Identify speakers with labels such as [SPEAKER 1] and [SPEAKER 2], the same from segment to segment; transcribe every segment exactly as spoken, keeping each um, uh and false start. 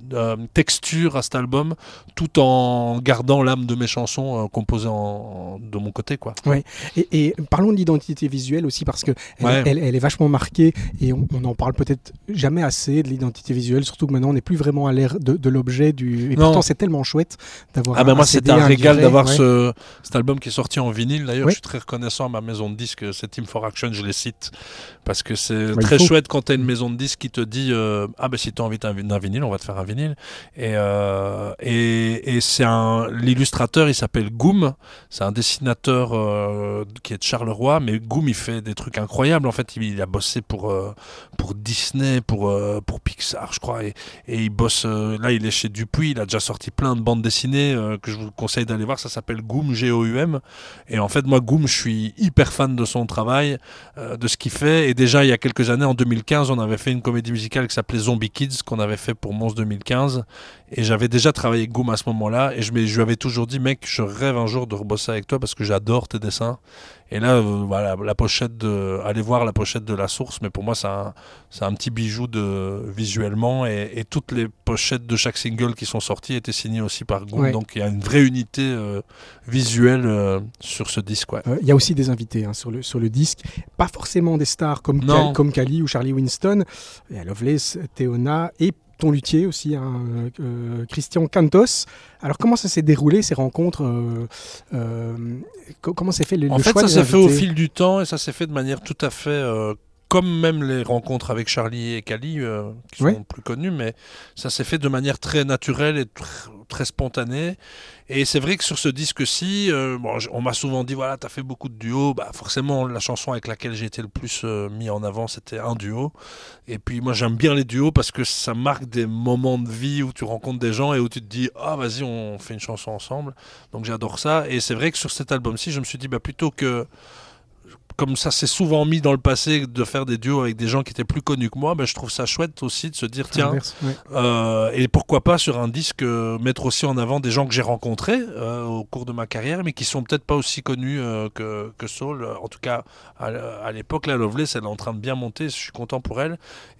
[SPEAKER 1] euh, texture à cet album, tout en gardant l'âme de mes chansons euh, composées en, en, de mon côté, quoi.
[SPEAKER 2] Ouais. Et, et parlons de l'identité visuelle aussi, parce que elle,
[SPEAKER 1] Ouais.
[SPEAKER 2] elle, elle est vachement marquée et on n'en parle peut-être jamais assez de l'identité visuelle, surtout que maintenant on n'est plus vraiment à l'ère de, de l'objet. Du... Et
[SPEAKER 1] Non.
[SPEAKER 2] pourtant c'est tellement chouette d'avoir.
[SPEAKER 1] Ah ben
[SPEAKER 2] un
[SPEAKER 1] moi
[SPEAKER 2] C D,
[SPEAKER 1] c'était un régal
[SPEAKER 2] livret,
[SPEAKER 1] d'avoir
[SPEAKER 2] ouais.
[SPEAKER 1] ce, cet album qui est sorti en vinyle. D'ailleurs,
[SPEAKER 2] Ouais.
[SPEAKER 1] je suis très reconnaissant à ma maison de disques, c'est Team for Action, je les cite. Parce que c'est
[SPEAKER 2] Ouais,
[SPEAKER 1] très
[SPEAKER 2] il faut.
[SPEAKER 1] chouette quand tu as une maison de disques qui te dit euh, ah ben si tu as envie d'un, d'un vinyle, on va te faire un vinyle. Et, euh, et, et c'est un, l'illustrateur, il s'appelle Goom. C'est un dessinateur euh, qui est de Charleroi, mais Goom il fait des trucs incroyables. En fait, il, il a bossé pour, euh, pour Disney, pour, euh, pour Pixar, je crois. Et, et il bosse, euh, là il est chez Dupuis, il a déjà sorti plein de bandes dessinées euh, que je vous conseille d'aller voir. Ça s'appelle Goom, G O U M. Et en fait, moi, Goom, je suis hyper fan de son travail, euh, de ce qu'il fait. Et déjà, il y a quelques années, en deux mille quinze, on avait fait une comédie musicale qui s'appelait Zombie Kids, qu'on avait fait pour Mons deux mille quinze. Et j'avais déjà travaillé avec Goom à ce moment-là. Et je, je lui avais toujours dit, mec, je rêve un jour de rebosser avec toi parce que j'adore tes dessins. Et là, euh, voilà, la pochette de, allez voir la pochette de La Source, mais pour moi, c'est un, c'est un petit bijou de, visuellement. Et, et toutes les pochettes de chaque single qui sont sorties étaient signées aussi par Goom.
[SPEAKER 2] Ouais.
[SPEAKER 1] Donc il y a une vraie unité euh, visuelle euh, sur ce disque. Il
[SPEAKER 2] euh, y a aussi des invités hein, sur, le, sur le disque. Pas forcément des stars comme, Cal, comme Cali ou Charlie Winston. Il y a Loveless, Théona et ton luthier aussi, hein, euh, Christian Cantos. Alors comment ça s'est déroulé ces rencontres euh, euh, Comment s'est fait le,
[SPEAKER 1] en
[SPEAKER 2] le
[SPEAKER 1] fait,
[SPEAKER 2] choix
[SPEAKER 1] ça
[SPEAKER 2] des
[SPEAKER 1] s'est
[SPEAKER 2] invités?
[SPEAKER 1] fait au fil du temps et ça s'est fait de manière tout à fait euh, comme même les rencontres avec Charlie et Cali euh, qui sont
[SPEAKER 2] ouais.
[SPEAKER 1] plus connues, mais ça s'est fait de manière très naturelle et tr- très spontanée. Et c'est vrai que sur ce disque-ci, euh, bon, on m'a souvent dit, voilà, t'as fait beaucoup de duos. Bah, forcément, la chanson avec laquelle j'ai été le plus euh, mis en avant, c'était un duo. Et puis moi, j'aime bien les duos parce que ça marque des moments de vie où tu rencontres des gens et où tu te dis, ah, vas-y, on fait une chanson ensemble. Donc j'adore ça. Et c'est vrai que sur cet album-ci, je me suis dit, bah, plutôt que... comme ça s'est souvent mis dans le passé de faire des duos avec des gens qui étaient plus connus que moi, ben je trouve ça chouette aussi de se dire tiens,
[SPEAKER 2] Inverse, ouais.
[SPEAKER 1] euh, et pourquoi pas sur un disque euh, mettre aussi en avant des gens que j'ai rencontrés euh, au cours de ma carrière, mais qui sont peut-être pas aussi connus euh, que, que Saul. En tout cas, à, à l'époque, la Loveless, elle est en train de bien monter, je suis content pour elle.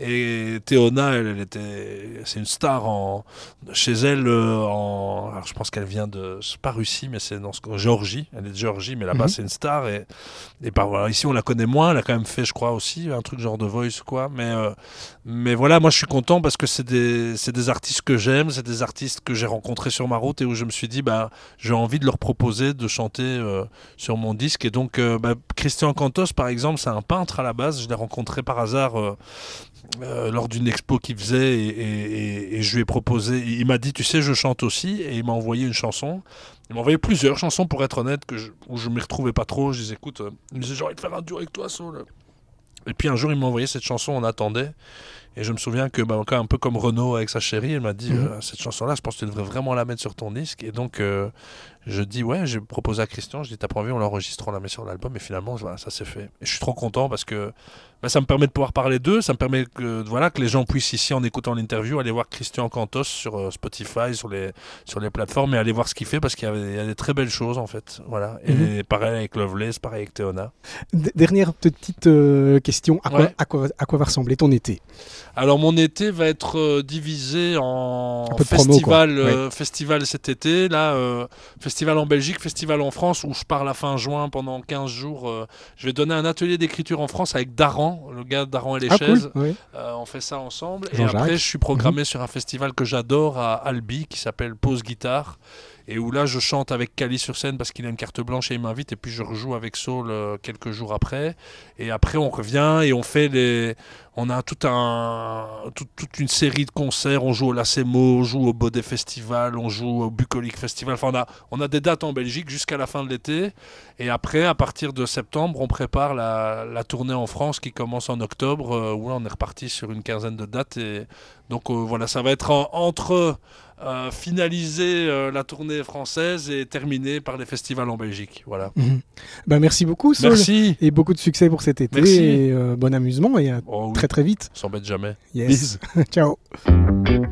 [SPEAKER 1] Et Théona, elle, elle était, c'est une star en, chez elle. Euh, en, alors je pense qu'elle vient de, c'est pas Russie, mais c'est dans ce, Géorgie. Elle est de Géorgie, mais là-bas
[SPEAKER 2] Mm-hmm.
[SPEAKER 1] c'est une star et et par voilà. Ici, on la connaît moins. Elle a quand même fait, je crois, aussi un truc genre de Voice, quoi. Mais, euh, mais voilà, moi, je suis content parce que c'est des, c'est des artistes que j'aime, c'est des artistes que j'ai rencontrés sur ma route et où je me suis dit, bah, j'ai envie de leur proposer de chanter euh, sur mon disque. Et donc, euh, bah, Christian Cantos, par exemple, c'est un peintre à la base. Je l'ai rencontré par hasard euh, euh, lors d'une expo qu'il faisait et, et, et, et je lui ai proposé. Il m'a dit, tu sais, je chante aussi. Et il m'a envoyé une chanson. Il m'a envoyé plusieurs chansons, pour être honnête, que je, où je ne m'y retrouvais pas trop. Je disais, écoute, euh, il me disait, j'ai envie de faire un duo avec toi, Saul. Et puis un jour, il m'a envoyé cette chanson, on attendait. Et je me souviens que, bah, un peu comme Renaud avec sa chérie, elle m'a dit, mmh. euh, cette chanson-là, je pense que tu devrais vraiment la mettre sur ton disque. Et donc, euh, je dis, ouais, j'ai proposé à Christian, je dis, t'as pas envie, on l'enregistre, on la met sur l'album. Et finalement, voilà, ça s'est fait. Et je suis trop content parce que bah, ça me permet de pouvoir parler d'eux, ça me permet que, voilà, que les gens puissent ici, en écoutant l'interview, aller voir Christian Cantos sur euh, Spotify, sur les, sur les plateformes et aller voir ce qu'il fait parce qu'il y a, il y a des très belles choses, en fait. Voilà. Et mmh. pareil avec Loveless, pareil avec Théona.
[SPEAKER 2] D- dernière petite euh, question, à quoi, ouais. à, quoi, à quoi va ressembler ton été ?
[SPEAKER 1] Alors mon été va être euh, divisé en festival,
[SPEAKER 2] promo,
[SPEAKER 1] euh,
[SPEAKER 2] ouais.
[SPEAKER 1] festival cet été, là, euh, festival en Belgique, festival en France, où je pars la fin juin pendant quinze jours. Euh, je vais donner un atelier d'écriture en France avec Daran, le gars Daran et les
[SPEAKER 2] ah,
[SPEAKER 1] chaises.
[SPEAKER 2] Cool, oui.
[SPEAKER 1] euh, on fait ça ensemble.
[SPEAKER 2] Jean-Jacques.
[SPEAKER 1] Et après, je suis programmé
[SPEAKER 2] mmh.
[SPEAKER 1] sur un festival que j'adore à Albi, qui s'appelle Pause Guitare. Et où là je chante avec Cali sur scène parce qu'il a une carte blanche et il m'invite et puis je rejoue avec Saul euh, quelques jours après et après on revient et on fait les on a tout un tout, toute une série de concerts, on joue au Lacemo, on joue au Baudet Festival, on joue au Bucolique Festival, enfin on a, on a des dates en Belgique jusqu'à la fin de l'été et après à partir de septembre on prépare la, la tournée en France qui commence en octobre euh, où là on est reparti sur une quinzaine de dates et donc euh, voilà ça va être en, entre Euh, finaliser euh, la tournée française et terminer par les festivals en Belgique. Voilà.
[SPEAKER 2] Mmh. Ben, merci beaucoup, Saul.
[SPEAKER 1] Merci.
[SPEAKER 2] Et beaucoup de succès pour cet été.
[SPEAKER 1] Merci.
[SPEAKER 2] Et euh, bon amusement et à
[SPEAKER 1] oh, oui.
[SPEAKER 2] très très vite.
[SPEAKER 1] On s'embête jamais.
[SPEAKER 2] Yes. Ciao.